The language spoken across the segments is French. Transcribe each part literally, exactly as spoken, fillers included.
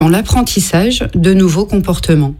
dans l'apprentissage de nouveaux comportements.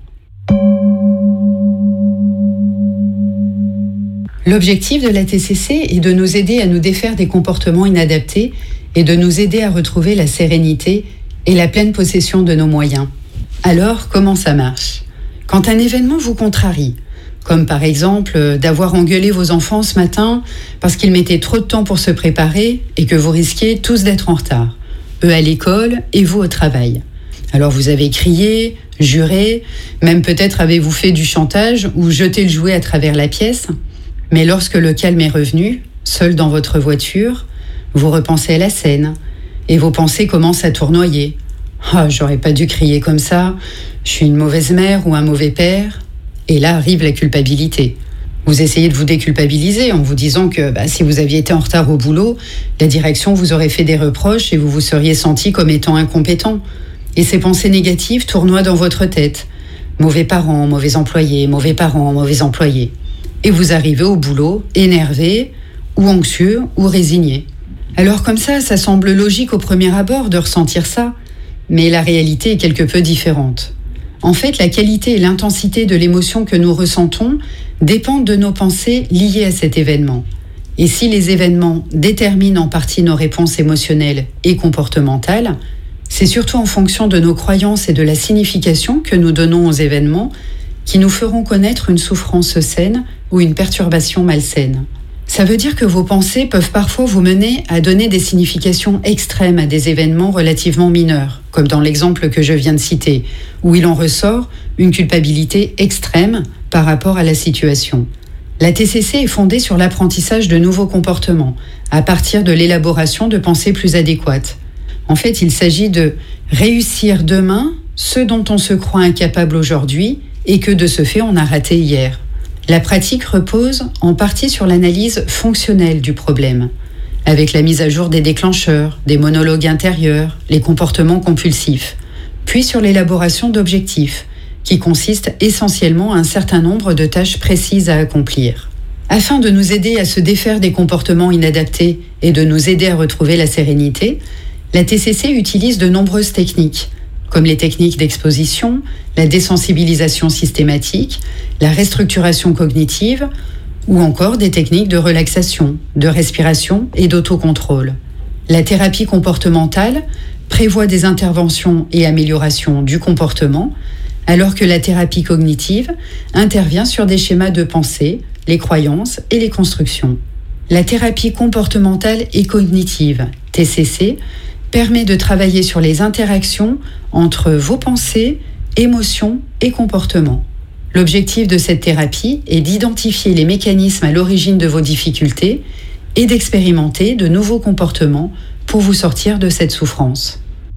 L'objectif de la T C C est de nous aider à nous défaire des comportements inadaptés et de nous aider à retrouver la sérénité et la pleine possession de nos moyens. Alors, comment ça marche ? Quand un événement vous contrarie, comme par exemple d'avoir engueulé vos enfants ce matin parce qu'ils mettaient trop de temps pour se préparer et que vous risquiez tous d'être en retard, eux à l'école et vous au travail. Alors vous avez crié, juré, même peut-être avez-vous fait du chantage ou jeté le jouet à travers la pièce. Mais lorsque le calme est revenu, seul dans votre voiture, vous repensez à la scène et vos pensées commencent à tournoyer. « Ah, j'aurais pas dû crier comme ça, je suis une mauvaise mère ou un mauvais père. » Et là arrive la culpabilité. Vous essayez de vous déculpabiliser en vous disant que bah, si vous aviez été en retard au boulot, la direction vous aurait fait des reproches et vous vous seriez senti comme étant incompétent. Et ces pensées négatives tournoient dans votre tête. Mauvais parents, mauvais employés, mauvais parents, mauvais employés. Et vous arrivez au boulot énervé, ou anxieux, ou résigné. Alors comme ça, ça semble logique au premier abord de ressentir ça, mais la réalité est quelque peu différente. En fait, la qualité et l'intensité de l'émotion que nous ressentons dépendent de nos pensées liées à cet événement. Et si les événements déterminent en partie nos réponses émotionnelles et comportementales, c'est surtout en fonction de nos croyances et de la signification que nous donnons aux événements qui nous feront connaître une souffrance saine ou une perturbation malsaine. Ça veut dire que vos pensées peuvent parfois vous mener à donner des significations extrêmes à des événements relativement mineurs, comme dans l'exemple que je viens de citer, où il en ressort une culpabilité extrême par rapport à la situation. La T C C est fondée sur l'apprentissage de nouveaux comportements, à partir de l'élaboration de pensées plus adéquates. En fait, il s'agit de réussir demain ce dont on se croit incapable aujourd'hui et que de ce fait on a raté hier. La pratique repose en partie sur l'analyse fonctionnelle du problème, avec la mise à jour des déclencheurs, des monologues intérieurs, les comportements compulsifs, puis sur l'élaboration d'objectifs, qui consistent essentiellement à un certain nombre de tâches précises à accomplir. Afin de nous aider à se défaire des comportements inadaptés et de nous aider à retrouver la sérénité, la T C C utilise de nombreuses techniques, comme les techniques d'exposition, la désensibilisation systématique, la restructuration cognitive, ou encore des techniques de relaxation, de respiration et d'autocontrôle. La thérapie comportementale prévoit des interventions et améliorations du comportement, alors que la thérapie cognitive intervient sur des schémas de pensée, les croyances et les constructions. La thérapie comportementale et cognitive, T C C, permet de travailler sur les interactions entre vos pensées, émotions et comportements. L'objectif de cette thérapie est d'identifier les mécanismes à l'origine de vos difficultés et d'expérimenter de nouveaux comportements pour vous sortir de cette souffrance.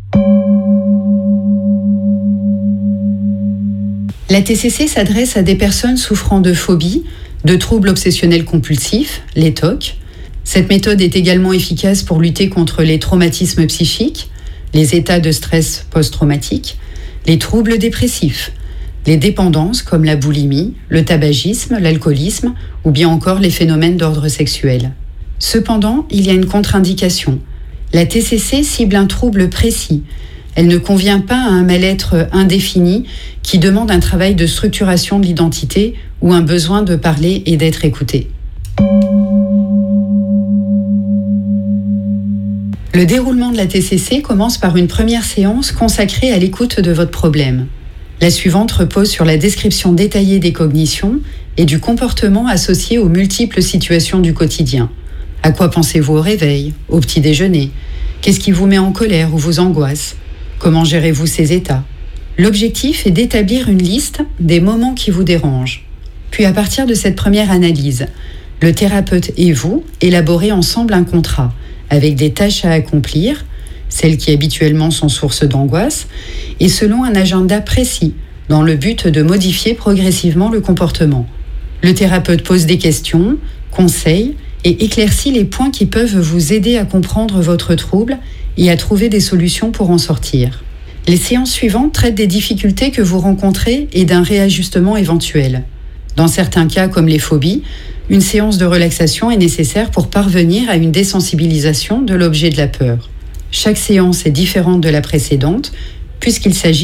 La T C C s'adresse à des personnes souffrant de phobies, de troubles obsessionnels compulsifs, les T O C. Cette méthode est également efficace pour lutter contre les traumatismes psychiques, les états de stress post-traumatique, les troubles dépressifs, les dépendances comme la boulimie, le tabagisme, l'alcoolisme ou bien encore les phénomènes d'ordre sexuel. Cependant, il y a une contre-indication. La T C C cible un trouble précis. Elle ne convient pas à un mal-être indéfini qui demande un travail de structuration de l'identité ou un besoin de parler et d'être écouté. Le déroulement de la T C C commence par une première séance consacrée à l'écoute de votre problème. La suivante repose sur la description détaillée des cognitions et du comportement associé aux multiples situations du quotidien. À quoi pensez-vous au réveil, au petit déjeuner ? Qu'est-ce qui vous met en colère ou vous angoisse ? Comment gérez-vous ces états ? L'objectif est d'établir une liste des moments qui vous dérangent. Puis à partir de cette première analyse, le thérapeute et vous élaborez ensemble un contrat avec des tâches à accomplir, celles qui habituellement sont source d'angoisse, et selon un agenda précis, dans le but de modifier progressivement le comportement. Le thérapeute pose des questions, conseille et éclaircit les points qui peuvent vous aider à comprendre votre trouble et à trouver des solutions pour en sortir. Les séances suivantes traitent des difficultés que vous rencontrez et d'un réajustement éventuel. Dans certains cas, comme les phobies, une séance de relaxation est nécessaire pour parvenir à une désensibilisation de l'objet de la peur. Chaque séance est différente de la précédente, puisqu'il s'agit